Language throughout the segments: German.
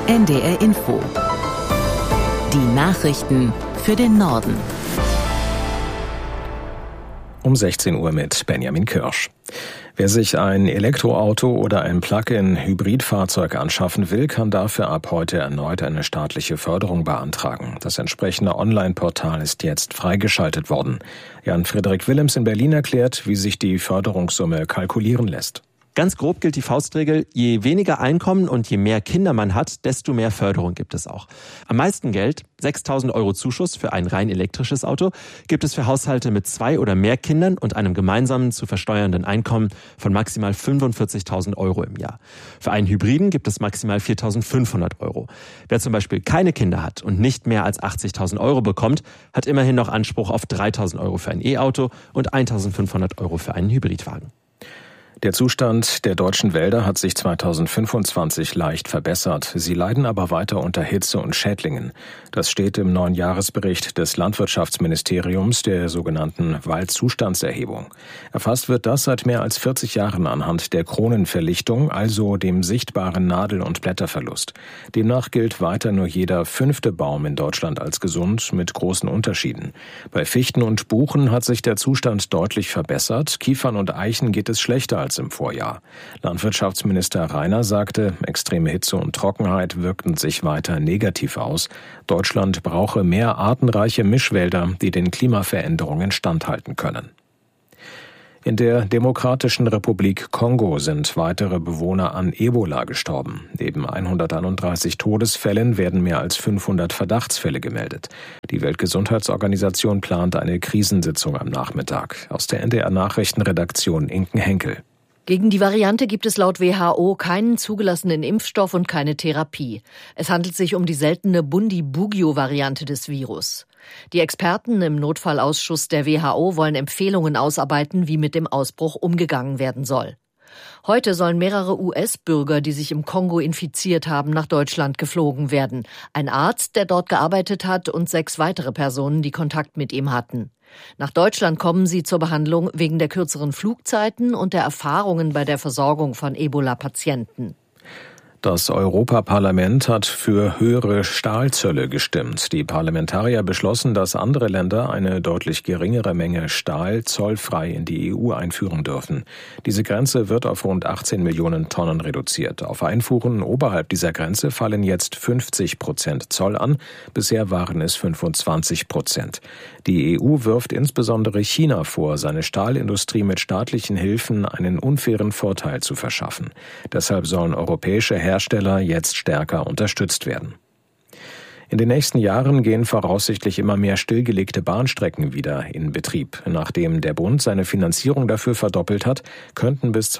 NDR Info. Die Nachrichten für den Norden. Um 16 Uhr mit Benjamin Kirsch. Wer sich ein Elektroauto oder ein Plug-in-Hybridfahrzeug anschaffen will, kann dafür ab heute erneut eine staatliche Förderung beantragen. Das entsprechende Online-Portal ist jetzt freigeschaltet worden. Jan-Friedrich Willems in Berlin erklärt, wie sich die Förderungssumme kalkulieren lässt. Ganz grob gilt die Faustregel, je weniger Einkommen und je mehr Kinder man hat, desto mehr Förderung gibt es auch. Am meisten Geld, 6.000 € Zuschuss für ein rein elektrisches Auto, gibt es für Haushalte mit 2 oder mehr Kindern und einem gemeinsamen zu versteuernden Einkommen von maximal 45.000 € im Jahr. Für einen Hybriden gibt es maximal 4.500 €. Wer zum Beispiel keine Kinder hat und nicht mehr als 80.000 € bekommt, hat immerhin noch Anspruch auf 3.000 € für ein E-Auto und 1.500 € für einen Hybridwagen. Der Zustand der deutschen Wälder hat sich 2025 leicht verbessert. Sie leiden aber weiter unter Hitze und Schädlingen. Das steht im neuen Jahresbericht des Landwirtschaftsministeriums, der sogenannten Waldzustandserhebung. Erfasst wird das seit mehr als 40 Jahren anhand der Kronenverlichtung, also dem sichtbaren Nadel- und Blätterverlust. Demnach gilt weiter nur jeder 5. Baum in Deutschland als gesund, mit großen Unterschieden. Bei Fichten und Buchen hat sich der Zustand deutlich verbessert. Kiefern und Eichen geht es schlechter als im Vorjahr. Landwirtschaftsminister Rainer sagte, extreme Hitze und Trockenheit wirkten sich weiter negativ aus. Deutschland brauche mehr artenreiche Mischwälder, die den Klimaveränderungen standhalten können. In der Demokratischen Republik Kongo sind weitere Bewohner an Ebola gestorben. Neben 131 Todesfällen werden mehr als 500 Verdachtsfälle gemeldet. Die Weltgesundheitsorganisation plant eine Krisensitzung am Nachmittag. Aus der NDR-Nachrichtenredaktion Inken Henkel. Gegen die Variante gibt es laut WHO keinen zugelassenen Impfstoff und keine Therapie. Es handelt sich um die seltene Bundibugyo-Variante des Virus. Die Experten im Notfallausschuss der WHO wollen Empfehlungen ausarbeiten, wie mit dem Ausbruch umgegangen werden soll. Heute sollen mehrere US-Bürger, die sich im Kongo infiziert haben, nach Deutschland geflogen werden. Ein Arzt, der dort gearbeitet hat, und 6 weitere Personen, die Kontakt mit ihm hatten. Nach Deutschland kommen sie zur Behandlung wegen der kürzeren Flugzeiten und der Erfahrungen bei der Versorgung von Ebola-Patienten. Das Europaparlament hat für höhere Stahlzölle gestimmt. Die Parlamentarier beschlossen, dass andere Länder eine deutlich geringere Menge Stahl zollfrei in die EU einführen dürfen. Diese Grenze wird auf rund 18 Millionen Tonnen reduziert. Auf Einfuhren oberhalb dieser Grenze fallen jetzt 50% Zoll an. Bisher waren es 25%. Die EU wirft insbesondere China vor, seine Stahlindustrie mit staatlichen Hilfen einen unfairen Vorteil zu verschaffen. Deshalb sollen europäische Hersteller jetzt stärker unterstützt werden. In den nächsten Jahren gehen voraussichtlich immer mehr stillgelegte Bahnstrecken wieder in Betrieb. Nachdem der Bund seine Finanzierung dafür verdoppelt hat, könnten bis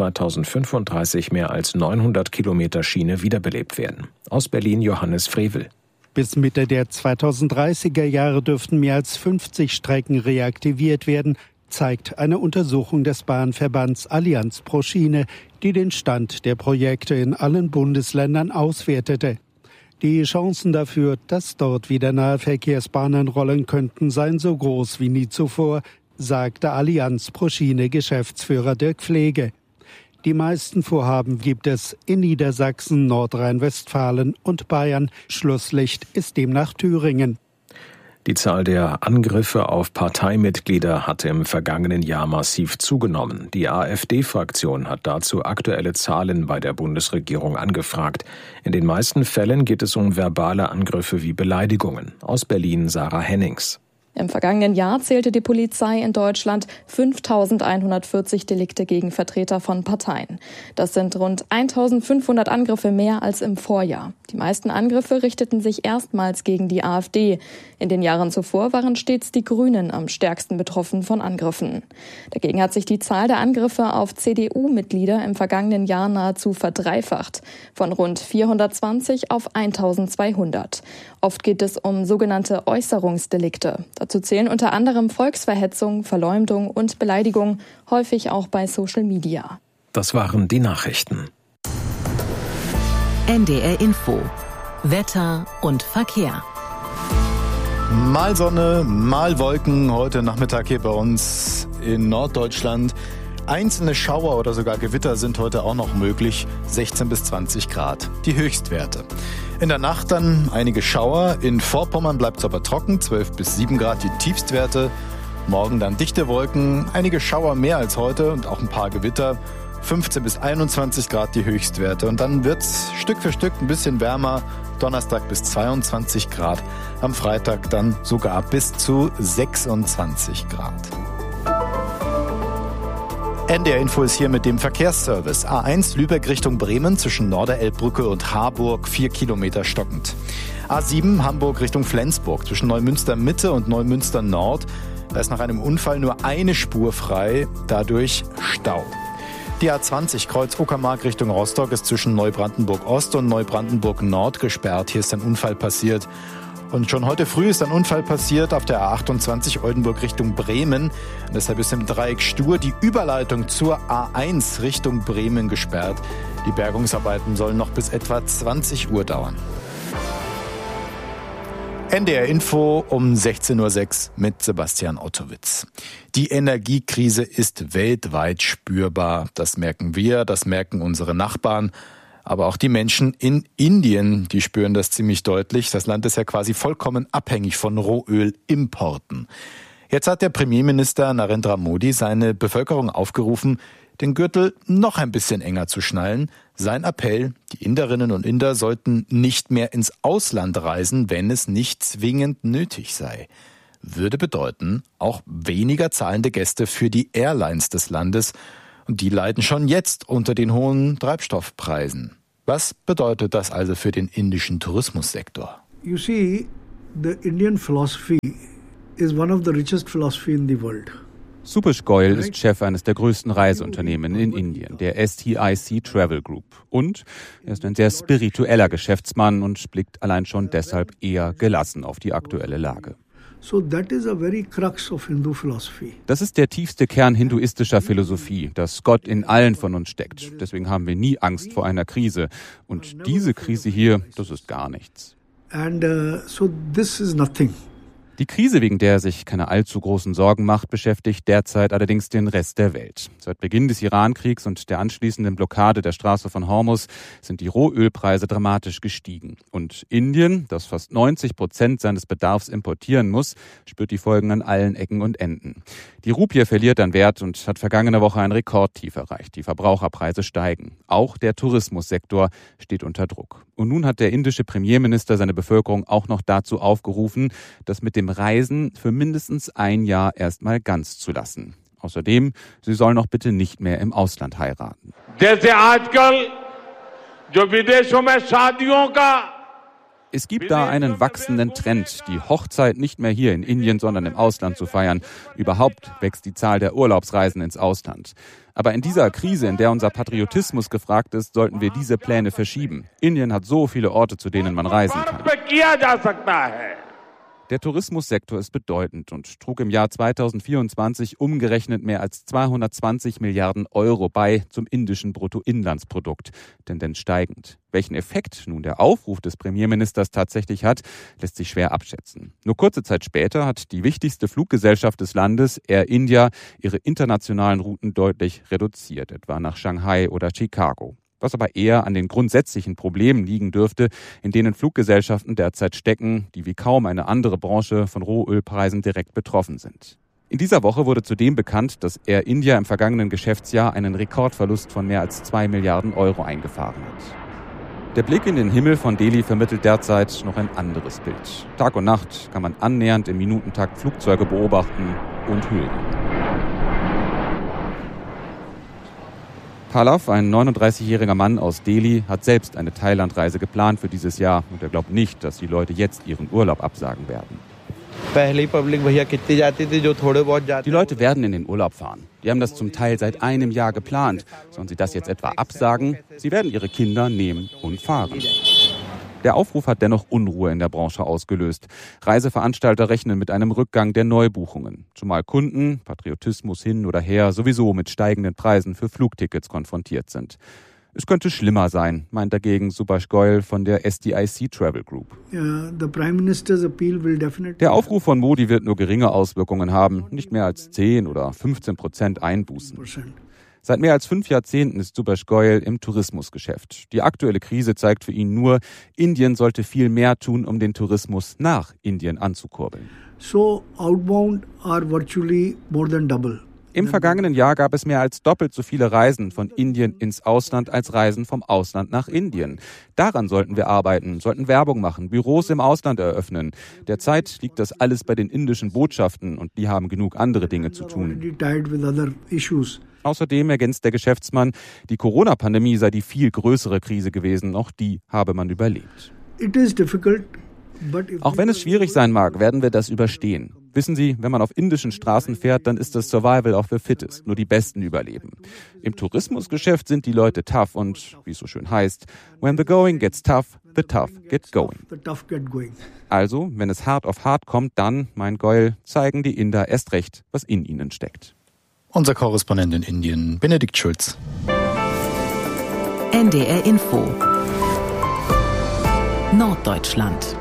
2035 mehr als 900 Kilometer Schiene wiederbelebt werden. Aus Berlin Johannes Frevel. Bis Mitte der 2030er Jahre dürften mehr als 50 Strecken reaktiviert werden, zeigt eine Untersuchung des Bahnverbands Allianz pro Schiene, die den Stand der Projekte in allen Bundesländern auswertete. Die Chancen dafür, dass dort wieder Nahverkehrsbahnen rollen könnten, seien so groß wie nie zuvor, sagte Allianz pro Schiene Geschäftsführer Dirk Pflege. Die meisten Vorhaben gibt es in Niedersachsen, Nordrhein-Westfalen und Bayern. Schlusslicht ist demnach Thüringen. Die Zahl der Angriffe auf Parteimitglieder hatte im vergangenen Jahr massiv zugenommen. Die AfD-Fraktion hat dazu aktuelle Zahlen bei der Bundesregierung angefragt. In den meisten Fällen geht es um verbale Angriffe wie Beleidigungen. Aus Berlin Sarah Hennings. Im vergangenen Jahr zählte die Polizei in Deutschland 5.140 Delikte gegen Vertreter von Parteien. Das sind rund 1.500 Angriffe mehr als im Vorjahr. Die meisten Angriffe richteten sich erstmals gegen die AfD. In den Jahren zuvor waren stets die Grünen am stärksten betroffen von Angriffen. Dagegen hat sich die Zahl der Angriffe auf CDU-Mitglieder im vergangenen Jahr nahezu verdreifacht. Von rund 420 auf 1.200. Oft geht es um sogenannte Äußerungsdelikte. Dazu zählen unter anderem Volksverhetzung, Verleumdung und Beleidigung, häufig auch bei Social Media. Das waren die Nachrichten. NDR Info. Wetter und Verkehr. Mal Sonne, mal Wolken heute Nachmittag hier bei uns in Norddeutschland. Einzelne Schauer oder sogar Gewitter sind heute auch noch möglich. 16 bis 20 Grad, die Höchstwerte. In der Nacht dann einige Schauer. In Vorpommern bleibt es aber trocken, 12 bis 7 Grad die Tiefstwerte. Morgen dann dichte Wolken, einige Schauer mehr als heute und auch ein paar Gewitter. 15 bis 21 Grad die Höchstwerte. Und dann wird es Stück für Stück ein bisschen wärmer. Donnerstag bis 22 Grad. Am Freitag dann sogar bis zu 26 Grad. NDR Info ist hier mit dem Verkehrsservice. A1 Lübeck Richtung Bremen zwischen Norderelbbrücke und Harburg 4 Kilometer stockend. A7 Hamburg Richtung Flensburg zwischen Neumünster Mitte und Neumünster Nord. Da ist nach einem Unfall nur eine Spur frei, dadurch Stau. Die A20 Kreuz Uckermark Richtung Rostock ist zwischen Neubrandenburg Ost und Neubrandenburg Nord gesperrt. Hier ist ein Unfall passiert. Und schon heute früh ist ein Unfall passiert auf der A28 Oldenburg Richtung Bremen. Und deshalb ist im Dreieck Stur die Überleitung zur A1 Richtung Bremen gesperrt. Die Bergungsarbeiten sollen noch bis etwa 20 Uhr dauern. NDR Info um 16.06 Uhr mit Sebastian Ottowitz. Die Energiekrise ist weltweit spürbar. Das merken wir, das merken unsere Nachbarn. Aber auch die Menschen in Indien, die spüren das ziemlich deutlich. Das Land ist ja quasi vollkommen abhängig von Rohölimporten. Jetzt hat der Premierminister Narendra Modi seine Bevölkerung aufgerufen, den Gürtel noch ein bisschen enger zu schnallen. Sein Appell, die Inderinnen und Inder sollten nicht mehr ins Ausland reisen, wenn es nicht zwingend nötig sei. Würde bedeuten, auch weniger zahlende Gäste für die Airlines des Landes. Und die leiden schon jetzt unter den hohen Treibstoffpreisen. Was bedeutet das also für den indischen Tourismussektor? You see, the Indian philosophy is one of the richest philosophy in the world. Subhash Goyal ist Chef eines der größten Reiseunternehmen in Indien, der STIC Travel Group. Und er ist ein sehr spiritueller Geschäftsmann und blickt allein schon deshalb eher gelassen auf die aktuelle Lage. So that is a very crux of Hindu philosophy. Das ist der tiefste Kern hinduistischer Philosophie, dass Gott in allen von uns steckt. Deswegen haben wir nie Angst vor einer Krise. Und diese Krise hier, das ist gar nichts. And so this is nothing. Die Krise, wegen der er sich keine allzu großen Sorgen macht, beschäftigt derzeit allerdings den Rest der Welt. Seit Beginn des Iran-Kriegs und der anschließenden Blockade der Straße von Hormuz sind die Rohölpreise dramatisch gestiegen. Und Indien, das fast 90% seines Bedarfs importieren muss, spürt die Folgen an allen Ecken und Enden. Die Rupie verliert an Wert und hat vergangene Woche ein Rekordtief erreicht. Die Verbraucherpreise steigen. Auch der Tourismussektor steht unter Druck. Und nun hat der indische Premierminister seine Bevölkerung auch noch dazu aufgerufen, das mit dem Reisen für mindestens ein Jahr erstmal ganz zu lassen. Außerdem, sie sollen auch bitte nicht mehr im Ausland heiraten. Es gibt da einen wachsenden Trend, die Hochzeit nicht mehr hier in Indien, sondern im Ausland zu feiern. Überhaupt wächst die Zahl der Urlaubsreisen ins Ausland. Aber in dieser Krise, in der unser Patriotismus gefragt ist, sollten wir diese Pläne verschieben. Indien hat so viele Orte, zu denen man reisen kann. Der Tourismussektor ist bedeutend und trug im Jahr 2024 umgerechnet mehr als 220 Milliarden Euro bei zum indischen Bruttoinlandsprodukt, Tendenz steigend. Welchen Effekt nun der Aufruf des Premierministers tatsächlich hat, lässt sich schwer abschätzen. Nur kurze Zeit später hat die wichtigste Fluggesellschaft des Landes, Air India, ihre internationalen Routen deutlich reduziert, etwa nach Shanghai oder Chicago. Was aber eher an den grundsätzlichen Problemen liegen dürfte, in denen Fluggesellschaften derzeit stecken, die wie kaum eine andere Branche von Rohölpreisen direkt betroffen sind. In dieser Woche wurde zudem bekannt, dass Air India im vergangenen Geschäftsjahr einen Rekordverlust von mehr als 2 Milliarden Euro eingefahren hat. Der Blick in den Himmel von Delhi vermittelt derzeit noch ein anderes Bild. Tag und Nacht kann man annähernd im Minutentakt Flugzeuge beobachten und hören. Pallav, ein 39-jähriger Mann aus Delhi, hat selbst eine Thailandreise geplant für dieses Jahr und er glaubt nicht, dass die Leute jetzt ihren Urlaub absagen werden. Die Leute werden in den Urlaub fahren. Die haben das zum Teil seit einem Jahr geplant. Sollen sie das jetzt etwa absagen? Sie werden ihre Kinder nehmen und fahren. Der Aufruf hat dennoch Unruhe in der Branche ausgelöst. Reiseveranstalter rechnen mit einem Rückgang der Neubuchungen. Zumal Kunden, Patriotismus hin oder her, sowieso mit steigenden Preisen für Flugtickets konfrontiert sind. Es könnte schlimmer sein, meint dagegen Subhash Goyal von der STIC Travel Group. Der Aufruf von Modi wird nur geringe Auswirkungen haben, nicht mehr als 10 oder 15% Einbußen. Seit mehr als 5 Jahrzehnten ist Subhash Goyal im Tourismusgeschäft. Die aktuelle Krise zeigt für ihn nur, Indien sollte viel mehr tun, um den Tourismus nach Indien anzukurbeln. So outbound are virtually more than double. Im vergangenen Jahr gab es mehr als doppelt so viele Reisen von Indien ins Ausland als Reisen vom Ausland nach Indien. Daran sollten wir arbeiten, sollten Werbung machen, Büros im Ausland eröffnen. Derzeit liegt das alles bei den indischen Botschaften und die haben genug andere Dinge zu tun. Außerdem ergänzt der Geschäftsmann, die Corona-Pandemie sei die viel größere Krise gewesen, auch die habe man überlebt. Auch wenn es schwierig sein mag, werden wir das überstehen. Wissen Sie, wenn man auf indischen Straßen fährt, dann ist das Survival of the Fittest. Nur die Besten überleben. Im Tourismusgeschäft sind die Leute tough und, wie es so schön heißt, when the going gets tough, the tough get going. Also, wenn es hart auf hart kommt, dann, meint Goyal, zeigen die Inder erst recht, was in ihnen steckt. Unser Korrespondent in Indien, Benedikt Schulz. NDR Info Norddeutschland.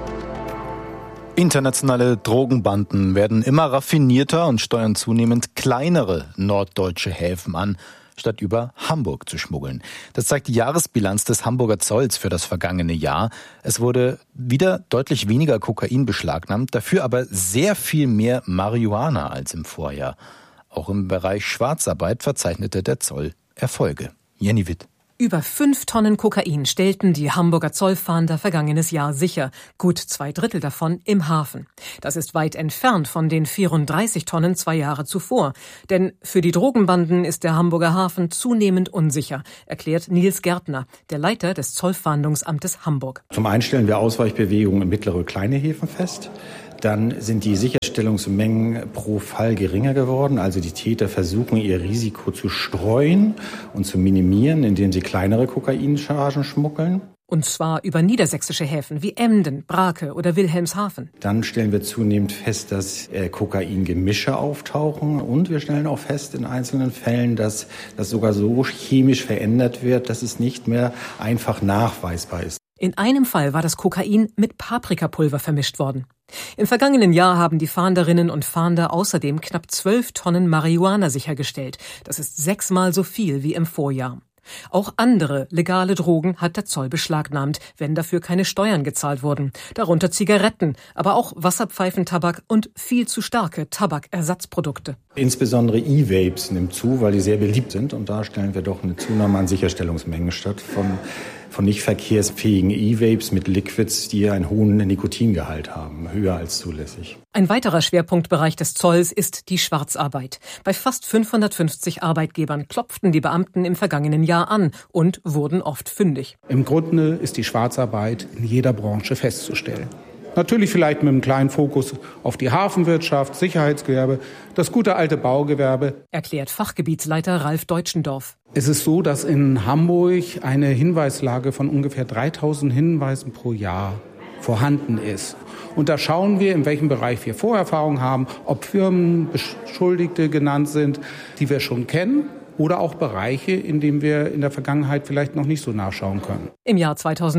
Internationale Drogenbanden werden immer raffinierter und steuern zunehmend kleinere norddeutsche Häfen an, statt über Hamburg zu schmuggeln. Das zeigt die Jahresbilanz des Hamburger Zolls für das vergangene Jahr. Es wurde wieder deutlich weniger Kokain beschlagnahmt, dafür aber sehr viel mehr Marihuana als im Vorjahr. Auch im Bereich Schwarzarbeit verzeichnete der Zoll Erfolge. Jenny Witt. Über 5 Tonnen Kokain stellten die Hamburger Zollfahnder vergangenes Jahr sicher, gut 2/3 davon im Hafen. Das ist weit entfernt von den 34 Tonnen 2 Jahre zuvor. Denn für die Drogenbanden ist der Hamburger Hafen zunehmend unsicher, erklärt Nils Gärtner, der Leiter des Zollfahndungsamtes Hamburg. Zum einen stellen wir Ausweichbewegungen in mittlere und kleine Häfen fest. Dann sind die Sicherstellungsmengen pro Fall geringer geworden. Also die Täter versuchen, ihr Risiko zu streuen und zu minimieren, indem sie kleinere Kokainchargen schmuggeln. Und zwar über niedersächsische Häfen wie Emden, Brake oder Wilhelmshaven. Dann stellen wir zunehmend fest, dass Kokaingemische auftauchen. Und wir stellen auch fest in einzelnen Fällen, dass das sogar so chemisch verändert wird, dass es nicht mehr einfach nachweisbar ist. In einem Fall war das Kokain mit Paprikapulver vermischt worden. Im vergangenen Jahr haben die Fahnderinnen und Fahnder außerdem knapp 12 Tonnen Marihuana sichergestellt. Das ist 6-mal so viel wie im Vorjahr. Auch andere legale Drogen hat der Zoll beschlagnahmt, wenn dafür keine Steuern gezahlt wurden. Darunter Zigaretten, aber auch Wasserpfeifentabak und viel zu starke Tabakersatzprodukte. Insbesondere E-Vapes nimmt zu, weil die sehr beliebt sind. Und da stellen wir doch eine Zunahme an Sicherstellungsmengen statt von nicht verkehrsfähigen E-Vapes mit Liquids, die einen hohen Nikotingehalt haben, höher als zulässig. Ein weiterer Schwerpunktbereich des Zolls ist die Schwarzarbeit. Bei fast 550 Arbeitgebern klopften die Beamten im vergangenen Jahr an und wurden oft fündig. Im Grunde ist die Schwarzarbeit in jeder Branche festzustellen. Natürlich vielleicht mit einem kleinen Fokus auf die Hafenwirtschaft, Sicherheitsgewerbe, das gute alte Baugewerbe. Erklärt Fachgebietsleiter Ralf Deutschendorf. Es ist so, dass in Hamburg eine Hinweislage von ungefähr 3000 Hinweisen pro Jahr vorhanden ist. Und da schauen wir, in welchem Bereich wir Vorerfahrung haben, ob Firmen, Beschuldigte genannt sind, die wir schon kennen. Oder auch Bereiche, in denen wir in der Vergangenheit vielleicht noch nicht so nachschauen können. Im Jahr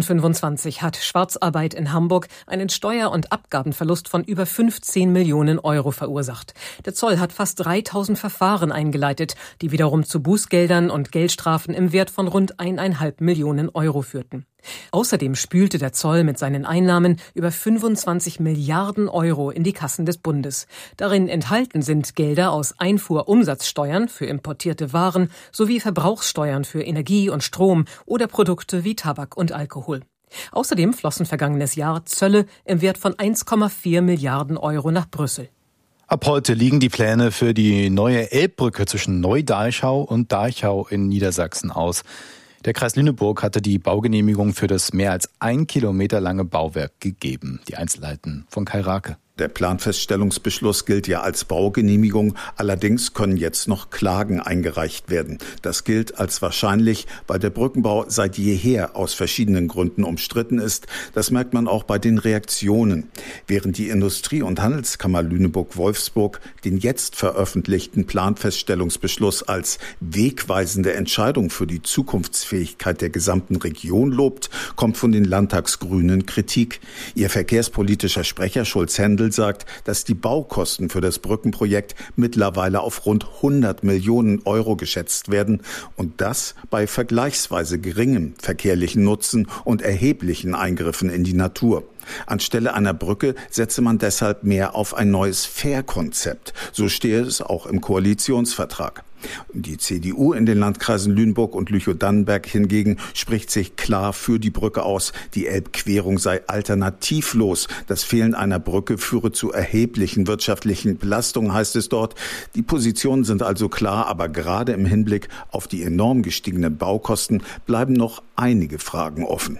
2025 hat Schwarzarbeit in Hamburg einen Steuer- und Abgabenverlust von über 15 Millionen Euro verursacht. Der Zoll hat fast 3000 Verfahren eingeleitet, die wiederum zu Bußgeldern und Geldstrafen im Wert von rund 1,5 Millionen Euro führten. Außerdem spülte der Zoll mit seinen Einnahmen über 25 Milliarden Euro in die Kassen des Bundes. Darin enthalten sind Gelder aus Einfuhrumsatzsteuern für importierte Waren sowie Verbrauchssteuern für Energie und Strom oder Produkte wie Tabak und Alkohol. Außerdem flossen vergangenes Jahr Zölle im Wert von 1,4 Milliarden Euro nach Brüssel. Ab heute liegen die Pläne für die neue Elbbrücke zwischen Neu-Deichau und Deichau in Niedersachsen aus. Der Kreis Lüneburg hatte die Baugenehmigung für das mehr als 1 Kilometer lange Bauwerk gegeben. Die Einzelheiten von Kai Rake. Der Planfeststellungsbeschluss gilt ja als Baugenehmigung, allerdings können jetzt noch Klagen eingereicht werden. Das gilt als wahrscheinlich, weil der Brückenbau seit jeher aus verschiedenen Gründen umstritten ist. Das merkt man auch bei den Reaktionen. Während die Industrie- und Handelskammer Lüneburg-Wolfsburg den jetzt veröffentlichten Planfeststellungsbeschluss als wegweisende Entscheidung für die Zukunftsfähigkeit der gesamten Region lobt, kommt von den Landtagsgrünen Kritik. Ihr verkehrspolitischer Sprecher Schulz-Hendel Bild sagt, dass die Baukosten für das Brückenprojekt mittlerweile auf rund 100 Millionen Euro geschätzt werden und das bei vergleichsweise geringem verkehrlichen Nutzen und erheblichen Eingriffen in die Natur. Anstelle einer Brücke setze man deshalb mehr auf ein neues Fährkonzept. So stehe es auch im Koalitionsvertrag. Die CDU in den Landkreisen Lüneburg und Lüchow-Dannenberg hingegen spricht sich klar für die Brücke aus. Die Elbquerung sei alternativlos. Das Fehlen einer Brücke führe zu erheblichen wirtschaftlichen Belastungen, heißt es dort. Die Positionen sind also klar, aber gerade im Hinblick auf die enorm gestiegenen Baukosten bleiben noch einige Fragen offen.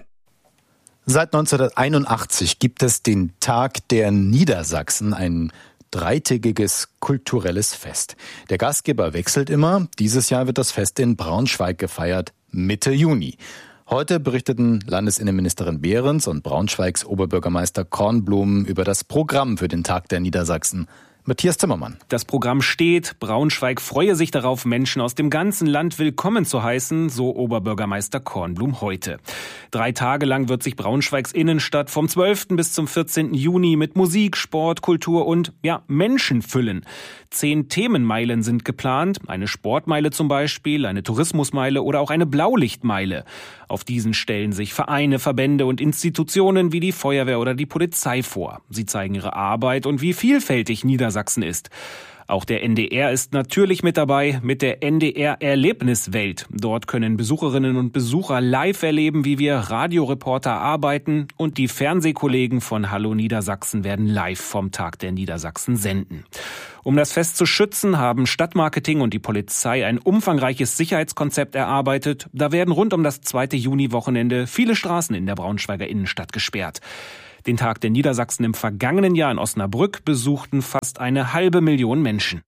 Seit 1981 gibt es den Tag der Niedersachsen, ein dreitägiges kulturelles Fest. Der Gastgeber wechselt immer. Dieses Jahr wird das Fest in Braunschweig gefeiert, Mitte Juni. Heute berichteten Landesinnenministerin Behrens und Braunschweigs Oberbürgermeister Kornblum über das Programm für den Tag der Niedersachsen. Matthias Zimmermann. Das Programm steht. Braunschweig freue sich darauf, Menschen aus dem ganzen Land willkommen zu heißen, so Oberbürgermeister Kornblum heute. 3 Tage lang wird sich Braunschweigs Innenstadt vom 12. bis zum 14. Juni mit Musik, Sport, Kultur und Menschen füllen. 10 Themenmeilen sind geplant, eine Sportmeile zum Beispiel, eine Tourismusmeile oder auch eine Blaulichtmeile. Auf diesen stellen sich Vereine, Verbände und Institutionen wie die Feuerwehr oder die Polizei vor. Sie zeigen ihre Arbeit und wie vielfältig Niedersachsen ist. Auch der NDR ist natürlich mit dabei mit der NDR-Erlebniswelt. Dort können Besucherinnen und Besucher live erleben, wie wir Radioreporter arbeiten, und die Fernsehkollegen von Hallo Niedersachsen werden live vom Tag der Niedersachsen senden. Um das Fest zu schützen, haben Stadtmarketing und die Polizei ein umfangreiches Sicherheitskonzept erarbeitet. Da werden rund um das 2. Juni-Wochenende viele Straßen in der Braunschweiger Innenstadt gesperrt. Den Tag der Niedersachsen im vergangenen Jahr in Osnabrück besuchten fast 500.000 Menschen.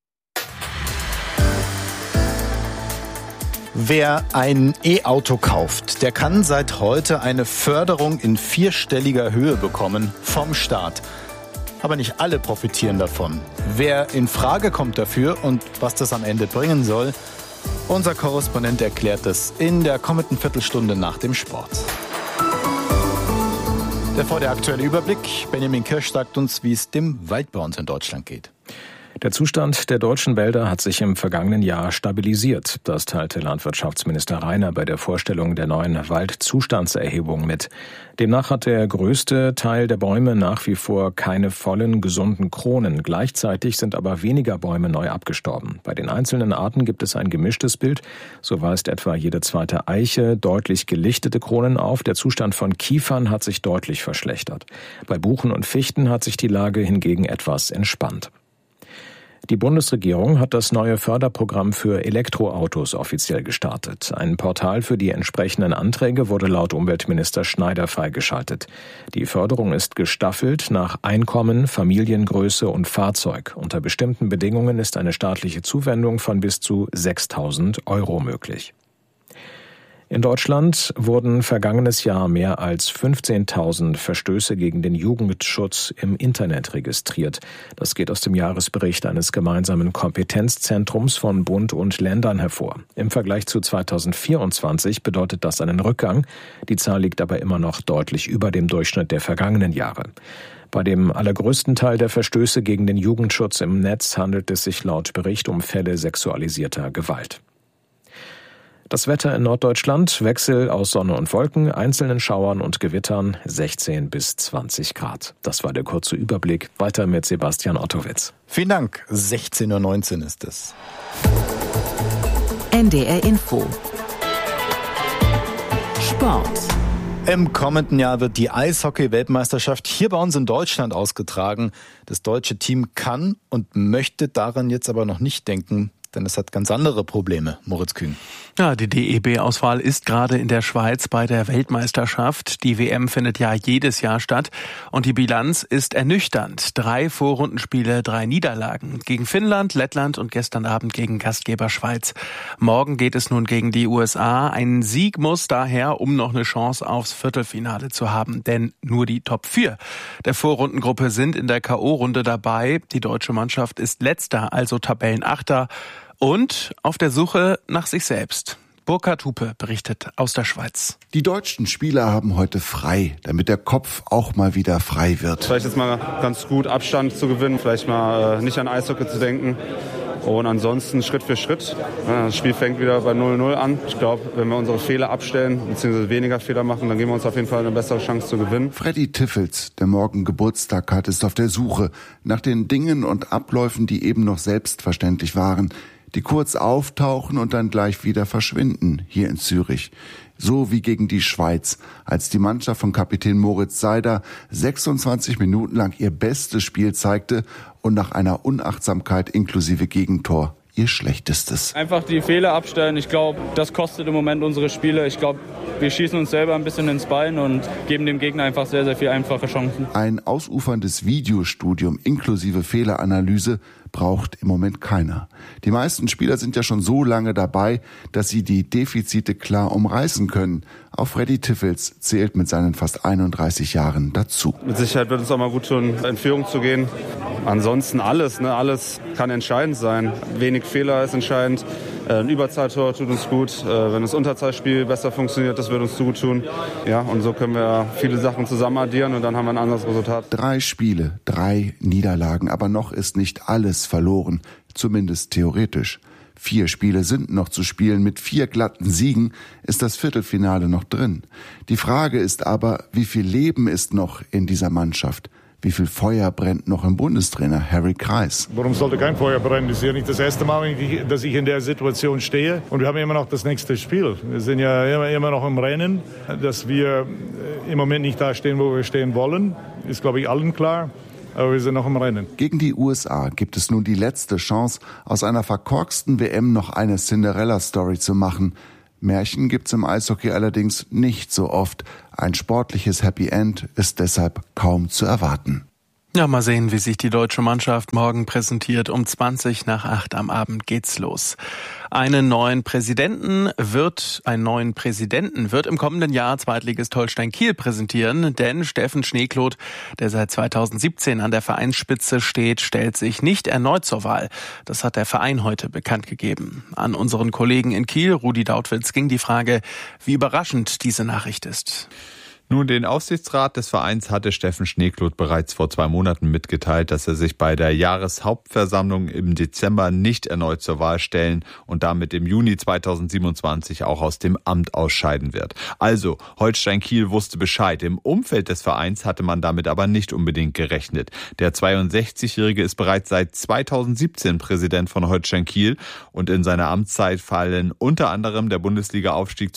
Wer ein E-Auto kauft, der kann seit heute eine Förderung in 4-stelliger Höhe bekommen vom Staat. Aber nicht alle profitieren davon. Wer in Frage kommt dafür und was das am Ende bringen soll, unser Korrespondent erklärt es in der kommenden Viertelstunde nach dem Sport. Der aktuelle Überblick. Benjamin Kirsch sagt uns, wie es dem Wald bei uns in Deutschland geht. Der Zustand der deutschen Wälder hat sich im vergangenen Jahr stabilisiert. Das teilte Landwirtschaftsminister Rainer bei der Vorstellung der neuen Waldzustandserhebung mit. Demnach hat der größte Teil der Bäume nach wie vor keine vollen, gesunden Kronen. Gleichzeitig sind aber weniger Bäume neu abgestorben. Bei den einzelnen Arten gibt es ein gemischtes Bild. So weist etwa jede zweite Eiche deutlich gelichtete Kronen auf. Der Zustand von Kiefern hat sich deutlich verschlechtert. Bei Buchen und Fichten hat sich die Lage hingegen etwas entspannt. Die Bundesregierung hat das neue Förderprogramm für Elektroautos offiziell gestartet. Ein Portal für die entsprechenden Anträge wurde laut Umweltminister Schneider freigeschaltet. Die Förderung ist gestaffelt nach Einkommen, Familiengröße und Fahrzeug. Unter bestimmten Bedingungen ist eine staatliche Zuwendung von bis zu 6.000 € möglich. In Deutschland wurden vergangenes Jahr mehr als 15.000 Verstöße gegen den Jugendschutz im Internet registriert. Das geht aus dem Jahresbericht eines gemeinsamen Kompetenzzentrums von Bund und Ländern hervor. Im Vergleich zu 2024 bedeutet das einen Rückgang. Die Zahl liegt aber immer noch deutlich über dem Durchschnitt der vergangenen Jahre. Bei dem allergrößten Teil der Verstöße gegen den Jugendschutz im Netz handelt es sich laut Bericht um Fälle sexualisierter Gewalt. Das Wetter in Norddeutschland, Wechsel aus Sonne und Wolken, einzelnen Schauern und Gewittern, 16 bis 20 Grad. Das war der kurze Überblick. Weiter mit Sebastian Ottowitz. Vielen Dank. 16:19 Uhr ist es. NDR Info. Sport. Im kommenden Jahr wird die Eishockey-Weltmeisterschaft hier bei uns in Deutschland ausgetragen. Das deutsche Team kann und möchte daran jetzt aber noch nicht denken, denn es hat ganz andere Probleme. Moritz Kühn. Ja, die DEB-Auswahl ist gerade in der Schweiz bei der Weltmeisterschaft. Die WM findet ja jedes Jahr statt und die Bilanz ist ernüchternd. 3 Vorrundenspiele, 3 Niederlagen. Gegen Finnland, Lettland und gestern Abend gegen Gastgeber Schweiz. Morgen geht es nun gegen die USA. Ein Sieg muss daher, um noch eine Chance aufs Viertelfinale zu haben. Denn nur die Top 4 der Vorrundengruppe sind in der K.O.-Runde dabei. Die deutsche Mannschaft ist Letzter, also Tabellenachter. Und auf der Suche nach sich selbst. Burkhard Hupe berichtet aus der Schweiz. Die deutschen Spieler haben heute frei, damit der Kopf auch mal wieder frei wird. Vielleicht ist mal ganz gut, Abstand zu gewinnen, vielleicht mal nicht an Eishockey zu denken. Und ansonsten Schritt für Schritt. Das Spiel fängt wieder bei 0-0 an. Ich glaube, wenn wir unsere Fehler abstellen, bzw. weniger Fehler machen, dann geben wir uns auf jeden Fall eine bessere Chance zu gewinnen. Freddy Tiffels, der morgen Geburtstag hat, ist auf der Suche nach den Dingen und Abläufen, die eben noch selbstverständlich waren, die kurz auftauchen und dann gleich wieder verschwinden, hier in Zürich. So wie gegen die Schweiz, als die Mannschaft von Kapitän Moritz Seider 26 Minuten lang ihr bestes Spiel zeigte und nach einer Unachtsamkeit inklusive Gegentor ihr schlechtestes. Einfach die Fehler abstellen. Ich glaube, das kostet im Moment unsere Spiele. Ich glaube, wir schießen uns selber ein bisschen ins Bein und geben dem Gegner einfach sehr, sehr viele einfache Chancen. Ein ausuferndes Videostudium inklusive Fehleranalyse braucht im Moment keiner. Die meisten Spieler sind ja schon so lange dabei, dass sie die Defizite klar umreißen können. Auch Freddy Tiffels zählt mit seinen fast 31 Jahren dazu. Mit Sicherheit wird es auch mal gut tun, in Führung zu gehen. Ansonsten alles kann entscheidend sein. Wenig Fehler ist entscheidend. Ein Überzahltor tut uns gut. Wenn das Unterzahlspiel besser funktioniert, das wird uns gut tun. Ja, und so können wir viele Sachen zusammen addieren und dann haben wir ein anderes Resultat. 3 Spiele, 3 Niederlagen, aber noch ist nicht alles verloren, zumindest theoretisch. 4 Spiele sind noch zu spielen. Mit 4 glatten Siegen ist das Viertelfinale noch drin. Die Frage ist aber, wie viel Leben ist noch in dieser Mannschaft? Wie viel Feuer brennt noch im Bundestrainer Harry Kreis? Warum sollte kein Feuer brennen? Das ist ja nicht das erste Mal, dass ich in der Situation stehe. Und wir haben immer noch das nächste Spiel. Wir sind ja immer noch im Rennen. Dass wir im Moment nicht da stehen, wo wir stehen wollen, ist, glaube ich, allen klar. Aber wir sind noch im Rennen. Gegen die USA gibt es nun die letzte Chance, aus einer verkorksten WM noch eine Cinderella-Story zu machen. Märchen gibt's im Eishockey allerdings nicht so oft. Ein sportliches Happy End ist deshalb kaum zu erwarten. Ja, mal sehen, wie sich die deutsche Mannschaft morgen präsentiert. Um 20:20 am Abend geht's los. Einen neuen Präsidenten wird im kommenden Jahr Zweitligist Holstein Kiel präsentieren, denn Steffen Schneekloth, der seit 2017 an der Vereinsspitze steht, stellt sich nicht erneut zur Wahl. Das hat der Verein heute bekannt gegeben. An unseren Kollegen in Kiel, Rudi Dautwitz, ging die Frage, wie überraschend diese Nachricht ist. Nun, den Aufsichtsrat des Vereins hatte Steffen Schneekloth bereits vor 2 Monaten mitgeteilt, dass er sich bei der Jahreshauptversammlung im Dezember nicht erneut zur Wahl stellen und damit im Juni 2027 auch aus dem Amt ausscheiden wird. Also, Holstein Kiel wusste Bescheid. Im Umfeld des Vereins hatte man damit aber nicht unbedingt gerechnet. Der 62-Jährige ist bereits seit 2017 Präsident von Holstein Kiel und in seiner Amtszeit fallen unter anderem der Bundesliga-Aufstieg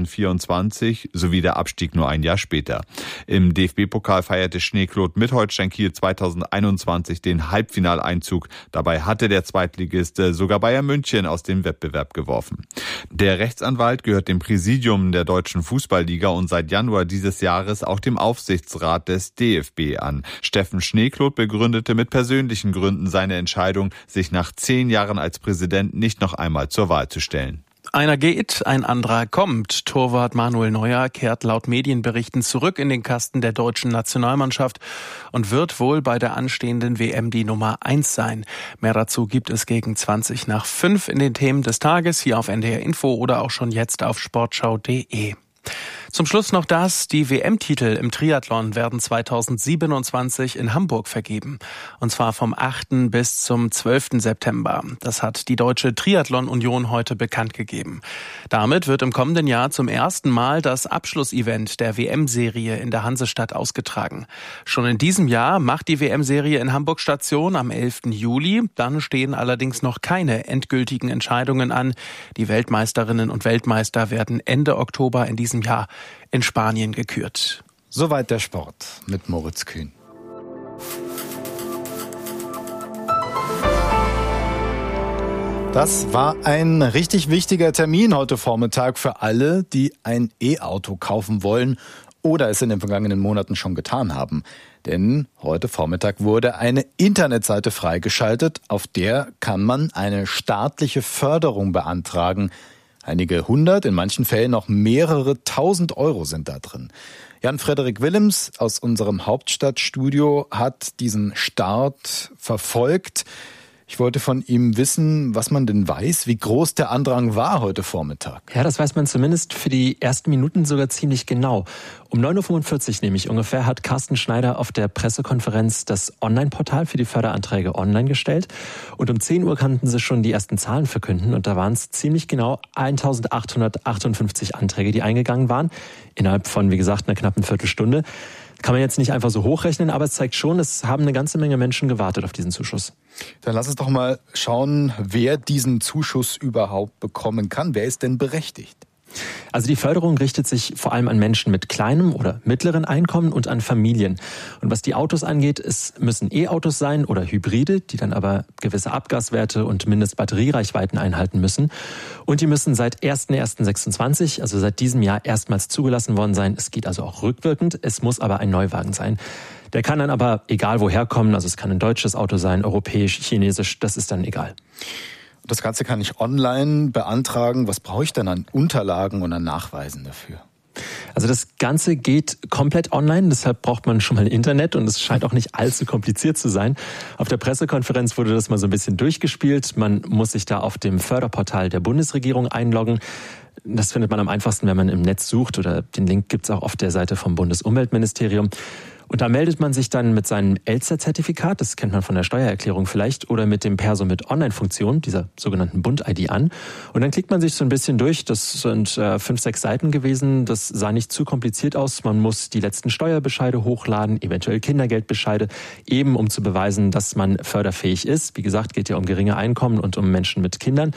2024 sowie der Abstieg nur ein Jahr später. Im DFB-Pokal feierte Schneekloth mit Holstein Kiel 2021 den Halbfinaleinzug. Dabei hatte der Zweitligist sogar Bayern München aus dem Wettbewerb geworfen. Der Rechtsanwalt gehört dem Präsidium der Deutschen Fußballliga und seit Januar dieses Jahres auch dem Aufsichtsrat des DFB an. Steffen Schneekloth begründete mit persönlichen Gründen seine Entscheidung, sich nach 10 Jahren als Präsident nicht noch einmal zur Wahl zu stellen. Einer geht, ein anderer kommt. Torwart Manuel Neuer kehrt laut Medienberichten zurück in den Kasten der deutschen Nationalmannschaft und wird wohl bei der anstehenden WM die Nummer 1 sein. Mehr dazu gibt es gegen 20:05 in den Themen des Tages hier auf NDR Info oder auch schon jetzt auf sportschau.de. Zum Schluss noch das: Die WM-Titel im Triathlon werden 2027 in Hamburg vergeben. Und zwar vom 8. bis zum 12. September. Das hat die Deutsche Triathlon-Union heute bekannt gegeben. Damit wird im kommenden Jahr zum ersten Mal das Abschlussevent der WM-Serie in der Hansestadt ausgetragen. Schon in diesem Jahr macht die WM-Serie in Hamburg Station am 11. Juli. Dann stehen allerdings noch keine endgültigen Entscheidungen an. Die Weltmeisterinnen und Weltmeister werden Ende Oktober in diesem Jahr in Spanien gekürt. Soweit der Sport mit Moritz Kühn. Das war ein richtig wichtiger Termin heute Vormittag für alle, die ein E-Auto kaufen wollen oder es in den vergangenen Monaten schon getan haben. Denn heute Vormittag wurde eine Internetseite freigeschaltet, auf der kann man eine staatliche Förderung beantragen. Einige hundert, in manchen Fällen noch mehrere tausend Euro sind da drin. Jan-Frederik Willems aus unserem Hauptstadtstudio hat diesen Start verfolgt. Ich wollte von ihm wissen, was man denn weiß, wie groß der Andrang war heute Vormittag. Ja, das weiß man zumindest für die ersten Minuten sogar ziemlich genau. Um 9.45 Uhr nämlich ungefähr hat Carsten Schneider auf der Pressekonferenz das Online-Portal für die Förderanträge online gestellt. Und um 10 Uhr konnten sie schon die ersten Zahlen verkünden. Und da waren es ziemlich genau 1.858 Anträge, die eingegangen waren. Innerhalb von, wie gesagt, einer knappen Viertelstunde. Kann man jetzt nicht einfach so hochrechnen, aber es zeigt schon, es haben eine ganze Menge Menschen gewartet auf diesen Zuschuss. Dann lass uns doch mal schauen, wer diesen Zuschuss überhaupt bekommen kann. Wer ist denn berechtigt? Also die Förderung richtet sich vor allem an Menschen mit kleinem oder mittleren Einkommen und an Familien. Und was die Autos angeht, es müssen E-Autos sein oder Hybride, die dann aber gewisse Abgaswerte und Mindestbatteriereichweiten einhalten müssen. Und die müssen seit 1.1.26, also seit diesem Jahr, erstmals zugelassen worden sein. Es geht also auch rückwirkend. Es muss aber ein Neuwagen sein. Der kann dann aber egal woher kommen. Also es kann ein deutsches Auto sein, europäisch, chinesisch, das ist dann egal. Das Ganze kann ich online beantragen. Was brauche ich denn an Unterlagen und an Nachweisen dafür? Also das Ganze geht komplett online, deshalb braucht man schon mal Internet und es scheint auch nicht allzu kompliziert zu sein. Auf der Pressekonferenz wurde das mal so ein bisschen durchgespielt. Man muss sich da auf dem Förderportal der Bundesregierung einloggen. Das findet man am einfachsten, wenn man im Netz sucht, oder den Link gibt's auch auf der Seite vom Bundesumweltministerium. Und da meldet man sich dann mit seinem Elster-Zertifikat, das kennt man von der Steuererklärung vielleicht, oder mit dem Perso-mit-Online-Funktion, dieser sogenannten Bund-ID an. Und dann klickt man sich so ein bisschen durch. Das sind 5-6 Seiten gewesen. Das sah nicht zu kompliziert aus. Man muss die letzten Steuerbescheide hochladen, eventuell Kindergeldbescheide, eben um zu beweisen, dass man förderfähig ist. Wie gesagt, geht ja um geringe Einkommen und um Menschen mit Kindern.